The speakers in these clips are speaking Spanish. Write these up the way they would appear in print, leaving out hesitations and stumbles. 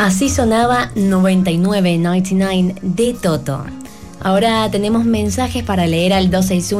Así sonaba 99 de Toto. Ahora tenemos mensajes para leer al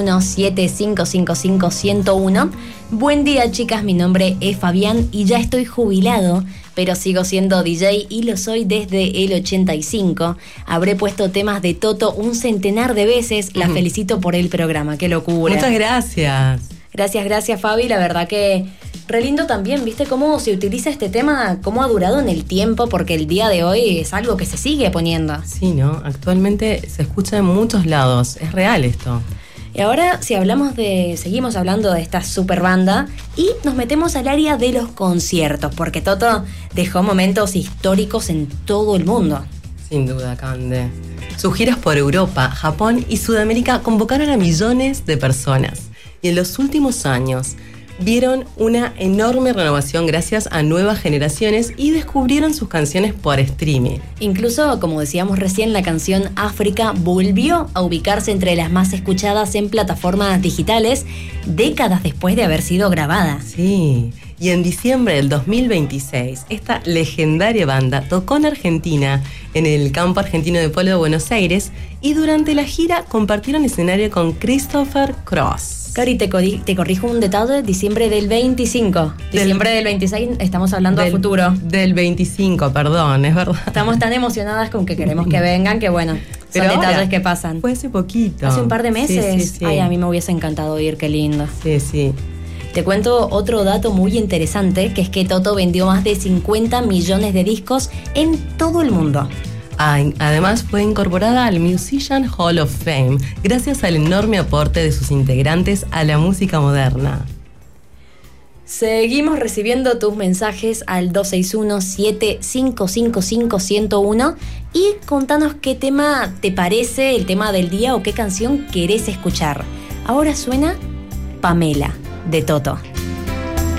261-7555-101. Buen día, chicas, mi nombre es Fabián y ya estoy jubilado, pero sigo siendo DJ y lo soy desde el 85. Habré puesto temas de Toto un centenar de veces. La felicito por el programa, qué locura. Muchas gracias. Gracias, Fabi. La verdad que re lindo también, ¿viste? Cómo se utiliza este tema, cómo ha durado en el tiempo, porque el día de hoy es algo que se sigue poniendo. Sí, ¿no? Actualmente se escucha en muchos lados. Es real esto. Y ahora, seguimos hablando de esta super banda y nos metemos al área de los conciertos, porque Toto dejó momentos históricos en todo el mundo. Sin duda, Cande. Sus giras por Europa, Japón y Sudamérica convocaron a millones de personas. Y en los últimos años vieron una enorme renovación gracias a nuevas generaciones y descubrieron sus canciones por streaming. Incluso, como decíamos recién, la canción África volvió a ubicarse entre las más escuchadas en plataformas digitales décadas después de haber sido grabada. Sí, y en diciembre del 2026, esta legendaria banda tocó en Argentina, en el campo argentino de Polo de Buenos Aires, y durante la gira compartieron escenario con Christopher Cross. Cari, te corrijo un detalle, diciembre del 25. Diciembre del 26 estamos hablando a futuro. Del 25, perdón, es verdad. Estamos tan emocionadas con que queremos que vengan, que bueno, pero son detalles ahora, que pasan. Fue hace poquito. Hace un par de meses. Sí. Ay, a mí me hubiese encantado ir, qué lindo. Sí. Te cuento otro dato muy interesante, que es que Toto vendió más de 50 millones de discos en todo el mundo. Además fue incorporada al Musician Hall of Fame gracias al enorme aporte de sus integrantes a la música moderna. Seguimos recibiendo tus mensajes al 261-7555-101 y contanos qué tema te parece, el tema del día o qué canción querés escuchar. Ahora suena Pamela de Toto.